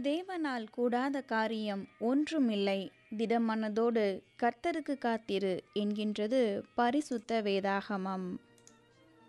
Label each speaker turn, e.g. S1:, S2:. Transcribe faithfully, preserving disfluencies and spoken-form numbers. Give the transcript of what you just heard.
S1: தேவனால் கூடாத காரியம் ஒன்றுமில்லை. திடமனதோடு கர்த்தருக்கு காத்திரு என்கின்றது பரிசுத்த வேதாகமம்.